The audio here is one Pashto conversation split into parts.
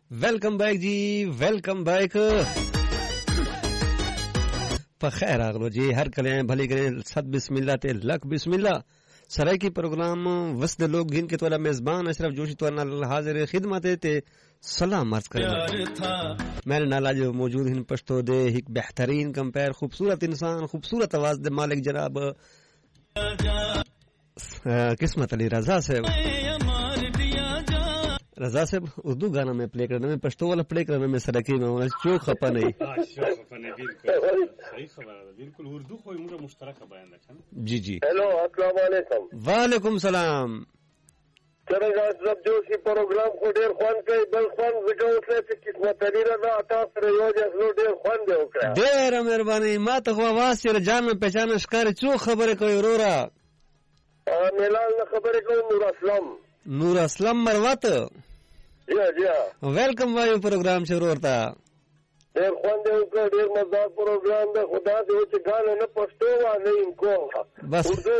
Welcome back जी, welcome back. पखैर आगलो जी, हर कले भली करे सद बिस्मिल्लाह ते लक बिस्मिल्लाह। सराय की प्रोग्राम वस्त लोग जिन के तोला मेजबान अशरफ जोशी तो हाजिर खिदमत ते सलाम अर्ज करें। मेरे नाला जो मौजूद हैं पश्तो दे एक बेहतरीन कंपेयर खूबसूरत इंसान खूबसूरत आवाज दे मालिक जनाब किस्मत अली रजा साहब। रजा साहब उर्दू गाना में प्ले करने में पश्तो वाला प्ले करने में सड़की में चो खपा नहीं। बिल्कुल उर्दू कोई मुझे मुश्तरक बयान रखा जी जी। हेलो अस्सलाम वालेकुम। वालेकुम सलाम। चलेगा अशरफ जोशी प्रोग्राम को डेर खान के बल खान जगह से किस्मत अली रजा अता से योज असलो डेर खान दे ओकरा डेर मेहरबानी मा तो आवाज से जान में पहचान शिकार चो खबर कोई रोरा मिलाल न खबर को नूर असलम मरवत जी वेलकम वायु प्रोग्राम शुरू होता डेर खान दे ओकरा डेर मजेदार प्रोग्राम दे खुदा दे उच गाना न पश्तो वा नहीं इनको बस उर्दू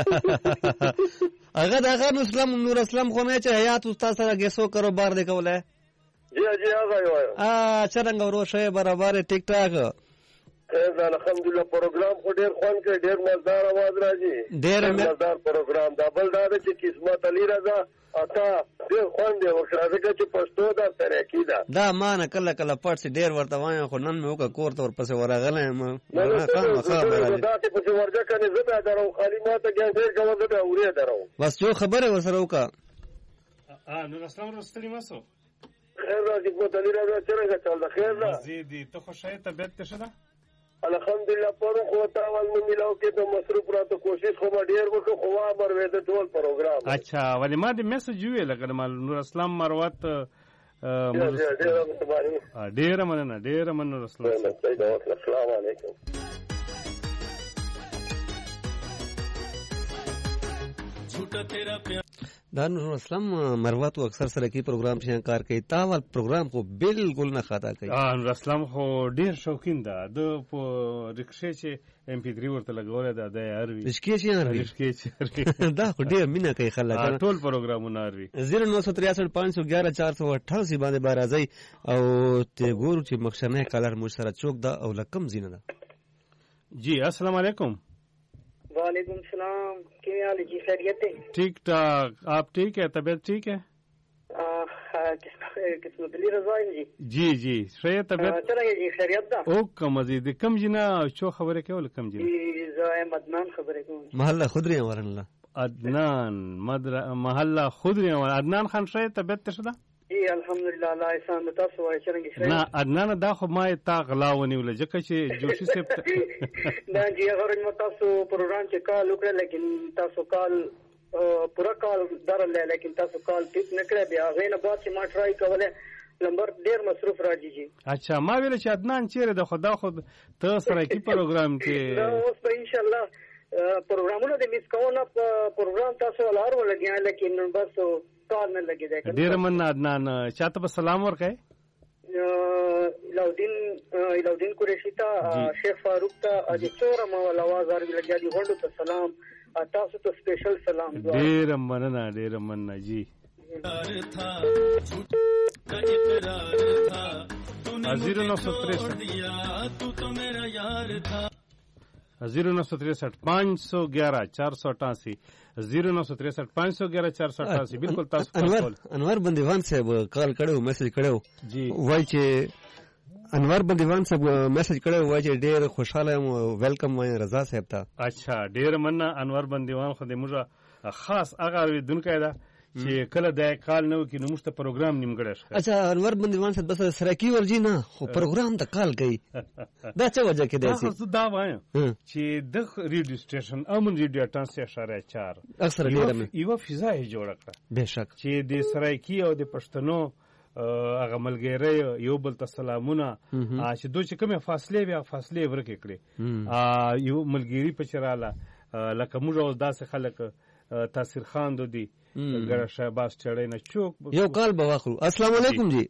अगर नूर असलम खोने चाहे हयात उस्ताद सारा गेसो करो बार देखो ले जी आ गयो चरंग और शे बराबर ठीक ठाक अल्हम्दुलिल्लाह प्रोग्राम को डेर खान के डेर मजेदार आवाज राजी डेर मजेदार प्रोग्राम डबल दादा की किस्मत अली रजा अता डेर खान दे ओकरा के च पश्तो दा तरकीदा दा मान कल्ला कल्ला पट से डेर वर्ता वाया को नन में होका कोर तौर पसे वरा गले दा ते पसे वर्जा कने जबा दरो खाली मा त गए से गवा जबा उरे दरो बस जो खबर है वसरो का नूर असलम रस्तली मसो خیر راځي په دلیل راځي څنګه چل دا خیر دا زیدي ته خوشاله طبيعت ته شدا الحمدلله پرو خو تاول مې ملاو کې ته مصروف راته کوشش خو ډیر وکړو خو امر وې ته ټول پروګرام اچھا ولی ما دې میسج وی لګل مال نور اسلام مروت ډیر مننه نور اسلام السلام علیکم झूठा तेरा प्यार दानुर असलम मरवत अक्सर सरकी प्रोग्राम से कार के तावल प्रोग्राम को बिल्कुल न खाता कई नूर असलम हो ډیر शौकीन ده د په رکشې چې MP3 ورته لګولې ده د اروي رکشې دا خو ډیر مینه کوي خلک ټول پروګرامونه اروي 0963 511 488 باندې بارازي او ته ګورو چې مخشنه کلر مو سره چوک ده او لکم زینه ده जी अस्सलाम वालेकुम। वालेकुम सलाम, क्या हाल है जी? खैरियत है? ठीक ठाक, आप ठीक है? तबीयत ठीक है? किस्मत अली रजा जी जी श्रेय तबीयत चलेंगे जी खैरियत दा ओ कम मजीद कम जिना चो खबर है क्या कम जिना अदनान खबर है महल्ला खुदरी वरन अदनान महल्ला खुदरी अदनान खान श्रेय तबीयत तशदा जी अल्हम्दुलिल्लाह अल्लाह एहसान बतासो है चलेंगे श्रेय ना अदनान दा खो माय ता गलावनी वला जका छे जोशी से ना जी अगर मतासो प्रोग्राम के कॉल उकरे लेकिन तासो कॉल पूरा कॉल दरल है लेकिन तासो कॉल पिक न करे बया गैन बात से मा ट्राई कवले नंबर ढेर मसरूफ राजी जी। अच्छा मा वेले छ अदनान चेरे द खुदा खुद तो सर की प्रोग्राम के उस पे इंशाल्लाह प्रोग्रामों ने मिस को ना प्रोग्राम तासो अलार हो लगे हैं लेकिन बस कॉल न लगे देखो ढेर मन अदनान चाहत बस सलाम और कहे इलाउद्दीन कुरैशी था शेख फारूक था आज चोरा मावल आवाज आ रही लगी दी होंडो तो सलाम तासो तो स्पेशल सलाम ढेर मनना जी 0963 511 488 0963 511 488 बिल्कुल अनवर बंदीवान साहब कॉल कड़ो मैसेज कड़ो जी वाई छे अनवर बंदीवान साहब मैसेज कड़ो वाई छे ढेर खुशहाल है वेलकम वाई रजा साहब था अच्छा ढेर मन्ना अनवर बंदीवान खुद मुझे खास अगर दुन कायदा چې کله د کال نو کې نو مست پروګرام نیمګړی شو اچھا انور بندیوان صاحب بس سرکی ورجی نه خو پروګرام د کال کوي دا څه وجه کې دی دا وایم چې د ریډیو سټیشن امن ریډیو 88.4 اکثر ډیره یو فضا یې جوړ کړه بهشک چې د سرکی او د پښتنو هغه ملګری یو بل ته سلامونه چې دوی چې کومه فاصله ورکې کړې یو ملګری په چراله لکه موږ اوس داسې خلک تاثیر خان دودي ګړه شهباز چړې نه چوک یو کال به واخلو السلام علیکم جی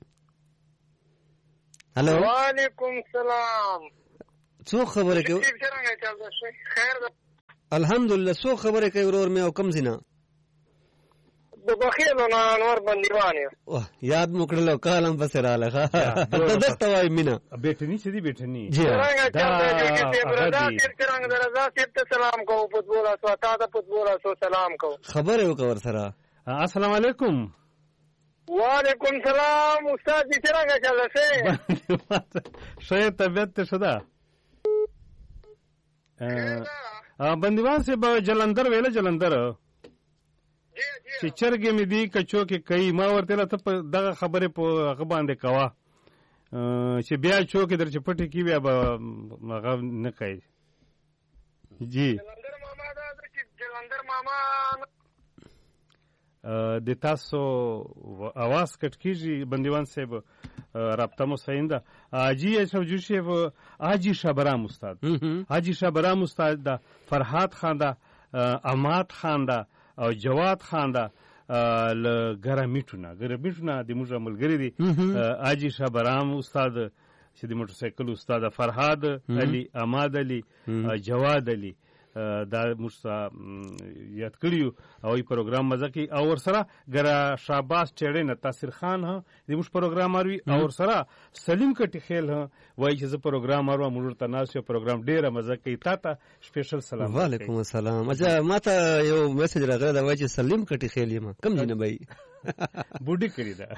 هلو وعلیکم سلام څو خبره کوي خیر الحمدلله څو خبره کوي ورور مې او کم زینا بخیل نه انور بندیوان یاد مکړلو کالم پس رااله ها دستوای مینا بیٹنی چې دی بیٹنی جی څنګه چې رضا څنګه رضا ته سلام کو فوتبال اسو تا ته فوتبال اسو سلام کو خبر یو کور سره السلام علیکم وعلیکم سلام استاد دې څنګه چاله سه شاید طبیعت ته شدا بندیوان سے جلندر ویله جلندر چې چرګې مې دی کچو کې کوي ما ورته ته دغه خبرې په هغه باندې کوه چې بیا چوکې در چې پټې کې بیا به هغه نه کوي جی جلندر ماما د تاسو اواز کټ کیږي بندیوان صاحب رابطه مو صحیح ده حاجی اشرف جوشی و حاجی شبرام استاد حاجی شبرام استاد ده فرحات خان ده اماد خان ده او جواد خان ده ګرمیټونه د موږ ملګری دي حاجی شبرام استاد چې د موټر سایکل استاد فرحاد علي اماد علي جواد علي دا موږ یاد کړیو او ای پروګرام مزه کی او سره ګرا شاباس چړې نه تاثیر خان ها د موږ پروګرام اروي او سره سلیم کټی خیل ها وای چې زه پروګرام ارو موږ ته ناسو پروګرام ډیره مزه کی تا ته سپیشل سلام وعلیکم السلام اجا ماته یو میسج راغلی دا وای چې سلیم کټی خیل یم کم جن بای بوډی کړی دا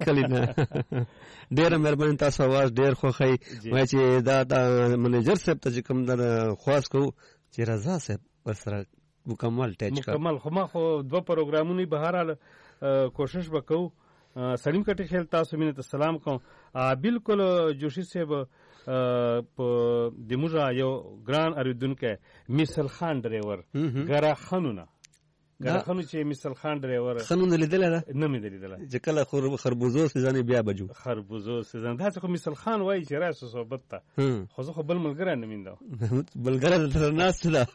ډیره مهرباني تاسو आवाज ډیر خوخی وای چې دا منیجر صاحب ته کوم دا خواست کو چې رضا صاحب ورسره مکمل ټچ کا مکمل خو ما خو دوه پروګرامونه بهرحال کوشش وکاو سلیم کټی خیل تاسو مینه ته سلام کوم بالکل جوشي صاحب په دموجا یو ګران اریدونکو مثال خان ډرایور ګرا خانونه ګرخنو چې مثال خان ډرایور خنونه لیدل نه مې لیدل چې کله خربوزو سيزان بیا بجو خربوزو سيزان دا څه مثال خان وای چې راس صحبت ته خو زه خو بل ملګری نه میندو بلګره تر ناس ده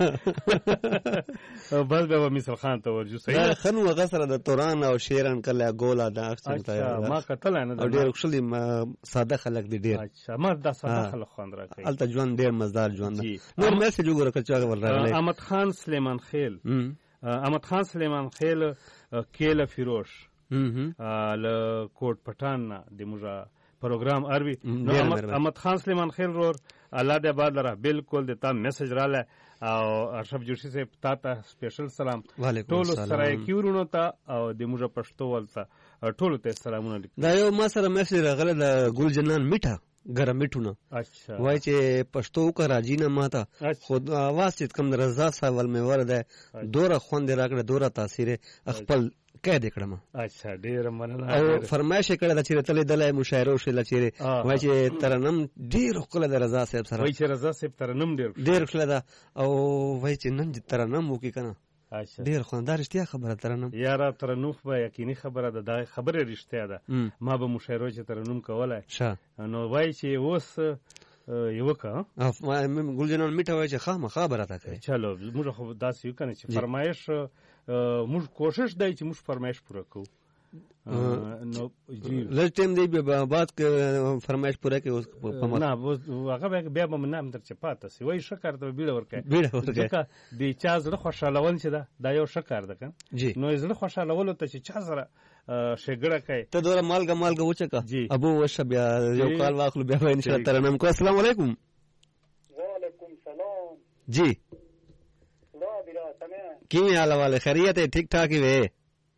بل به مثال خان ته ورجو صحیح خنو غسر د توران او شیران کله ګولا دا څنګه ما کتل نه ډیر خپل ساده خلک دي ډیر اچھا ما دا ساده خلک خوند راکړي الته ژوند ډیر مزدار ژوند نور میسج وګوره کچا ورغله احمد خان سلیمان خیل احمد خان سلیمان خیل کیله فیروش ل کوټ پټان د موجا پروګرام اروي احمد خان سلیمان خیل رور الله دې آباد لره بالکل د تا میسج رااله او اشرف جوشي سے تا سپیشل سلام ټول سره کیورونو ته او د موجا پښتو ولته ټول ته سلامونه دا یو ما سره میسج راغله د ګل جنان میټه ګرمیټونه اچھا وای چې پښتو کا راجی نه ماته خود आवाज چې کم رضا صاحب ول مې ورده دوره خوند راکړه دوره تاثیر خپل کې دکړم اچھا ډیر مننه او فرمایش کړه چې تل دلای مشاعره شل چې وای چې ترنم ډیر خپل د رضا صاحب سره وای چې رضا صاحب ترنم ډیر خپل دا او وای چې نن ترنم وکي کنه ډیر خوندار رښتیا خبره ترنم یاره ترنم به یقیني خبره ده دا خبره رښتیا ده ما به مشاعره چې ترنم کولای نو وای چې اوس یو کا ګل جنان میټه وای چې خامخا برته کوي چلو موږ خو داسې یو کنه چې فرمایش موږ کوشش دی چې موږ فرمایش پوره کوو نو جی لږ ټیم دی به بعد فرمایش پوره کوي نه هغه بیا به نام در چې پاتې سی وای شکر ته بیړه ورکړي د چا زړه خوشالول چې دا یو شکر ده کنه نو زړه خوشالول ته چې چا سره شګړه کوي ته دوره مالګه وچکا ابو وش بیا یو کال واخلو بیا ان شاء الله ترنم کو السلام علیکم وعلیکم سلام جی لا بیرا تمام کی حال والے خیریت ہے ٹھیک ٹھاک ہی ہے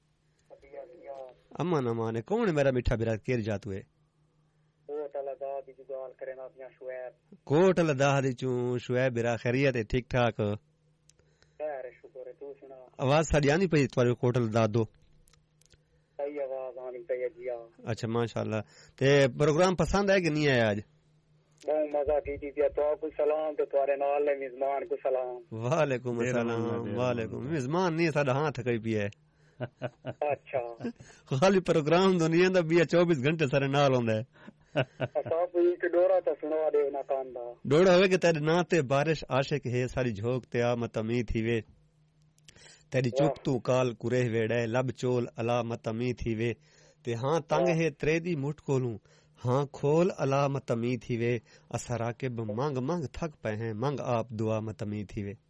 امان امان کون ہے میرا میٹھا برا کیر جات ہوئے کوٹ لدا دی چوں شعیب برا خیریت ہے ٹھیک ٹھاک آواز ساڈی آندی پئی تواڈے کوٹ لدا دو صحیح آواز آنی پئی جی اچھا ماشاءاللہ تے پروگرام پسند ہے کہ نہیں آیا آج بہت مزہ کیتی تے تو کو سلام تے تواڈے نال دے میزبان کو سلام وعلیکم السلام وعلیکم میزبان نہیں ساڈا ہاتھ کئی پیا ہے اچھا خالی پروگرام دنیا دا 24 گھنٹے سارے نال ہوندا ہے صاحب ایک ڈورا تا سنوا دے نا کاندا ڈورا ہوے کہ تیرے نا تے بارش عاشق ہے ساری جھوک تے آمت امی تھی وے تیری چوک تو کال کرے ویڑے لب چول علامت امی تھی وے تے ہاں تنگ ہے ترے دی مٹھ کولوں ہاں کھول علامت امی تھی وے اسرا کے مانگ تھک پے ہیں منگ آپ دعا متمی تھی وے